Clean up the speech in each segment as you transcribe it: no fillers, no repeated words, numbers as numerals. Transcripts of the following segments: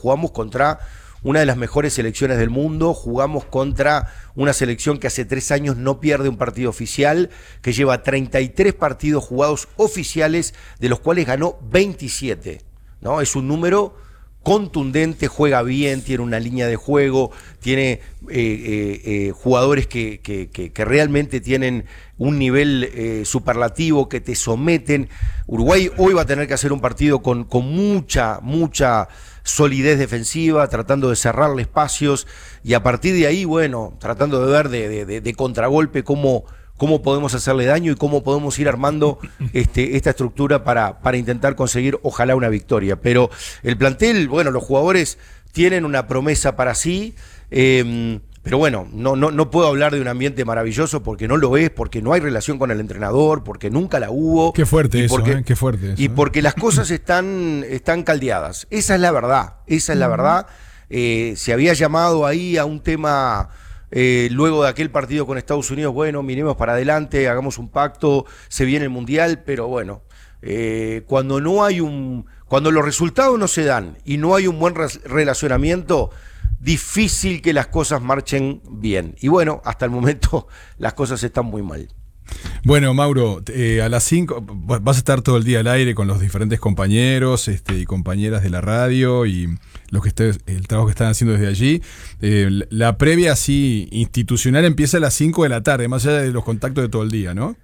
jugamos contra una de las mejores selecciones del mundo, jugamos contra una selección que hace 3 años no pierde un partido oficial, que lleva 33 partidos jugados oficiales, de los cuales ganó 27, ¿no? Es un número contundente, juega bien, tiene una línea de juego, tiene jugadores que realmente tienen un nivel superlativo, que te someten. Uruguay hoy va a tener que hacer un partido con mucha solidez defensiva, tratando de cerrarle espacios, y a partir de ahí, bueno, tratando de ver de contragolpe cómo podemos hacerle daño y cómo podemos ir armando esta estructura para intentar conseguir, ojalá, una victoria. Pero el plantel, bueno, los jugadores tienen una promesa para sí, pero bueno, no puedo hablar de un ambiente maravilloso porque no lo es, porque no hay relación con el entrenador, porque nunca la hubo. Qué fuerte eso, qué fuerte eso. Y porque las cosas están caldeadas. Esa es la verdad, la verdad. Se había llamado ahí a un tema... luego de aquel partido con Estados Unidos, bueno, miremos para adelante, hagamos un pacto, se viene el Mundial, pero bueno, cuando los resultados no se dan y no hay un buen relacionamiento, difícil que las cosas marchen bien. Y bueno, hasta el momento las cosas están muy mal. Bueno, Mauro, a las 5 vas a estar todo el día al aire con los diferentes compañeros y compañeras de la radio y el trabajo que están haciendo desde allí. La previa así institucional empieza a las 5 de la tarde, más allá de los contactos de todo el día, ¿no?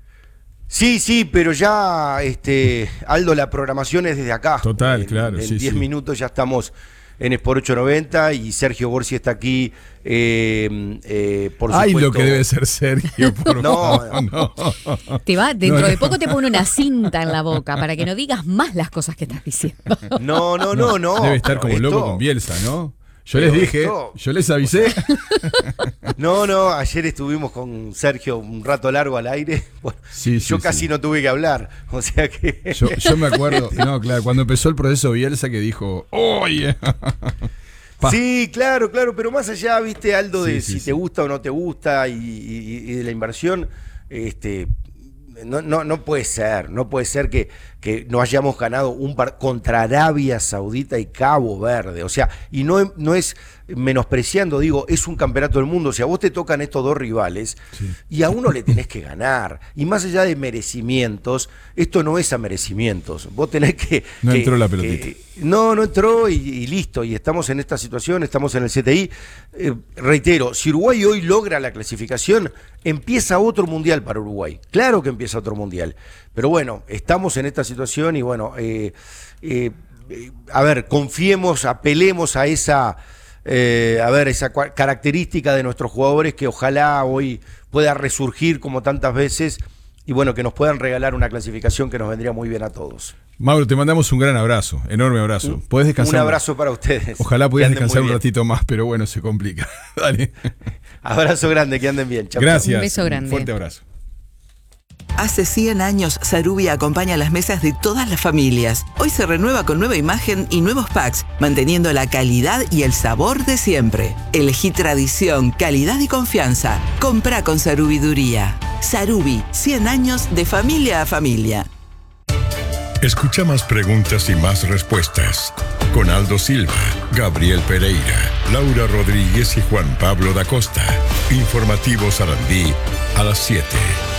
Sí, pero ya, Aldo, la programación es desde acá. Total, claro. En 10 minutos ya estamos en Sport 890 y Sergio Gorsi está aquí, por supuesto. Ay, lo que debe ser Sergio, por favor. No. Dentro de poco te pone una cinta en la boca para que no digas más las cosas que estás diciendo. No. Debe estar como loco con Bielsa, ¿no? Yo les dije, yo les avisé. No, ayer estuvimos con Sergio un rato largo al aire. Bueno, yo casi no tuve que hablar, o sea que... Yo me acuerdo, claro, cuando empezó el proceso Bielsa que dijo, ¡oye! Sí, claro, pero más allá, viste, Aldo, de si te gusta o no te gusta y de la inversión, no puede ser que no hayamos ganado contra Arabia Saudita y Cabo Verde, o sea, y no es menospreciando, digo, es un campeonato del mundo, o sea, vos te tocan estos dos rivales y a uno le tenés que ganar, y más allá de merecimientos, esto no es a merecimientos, vos tenés que... No entró la pelotita. No entró y listo, y estamos en esta situación, estamos en el CTI. Reitero, si Uruguay hoy logra la clasificación, empieza otro mundial para Uruguay, claro que empieza otro mundial, pero bueno, estamos en esta situación y bueno, a ver, confiemos, apelemos a esa característica de nuestros jugadores que ojalá hoy pueda resurgir como tantas veces y bueno, que nos puedan regalar una clasificación que nos vendría muy bien a todos. Mauro, te mandamos un gran abrazo, enorme abrazo. ¿Puedes descansar? Un abrazo para ustedes. Ojalá pudieras descansar un ratito más, pero bueno, se complica. Dale. Abrazo grande, que anden bien. Chau, gracias. Un beso grande. Un fuerte abrazo. Hace 100 años, Sarubi acompaña las mesas de todas las familias. Hoy se renueva con nueva imagen y nuevos packs, manteniendo la calidad y el sabor de siempre. Elegí tradición, calidad y confianza. Comprá con Sarubiduría. Sarubi, 100 años de familia a familia. Escucha más preguntas y más respuestas con Aldo Silva, Gabriel Pereira, Laura Rodríguez y Juan Pablo da Costa. Informativo Sarandí a las 7.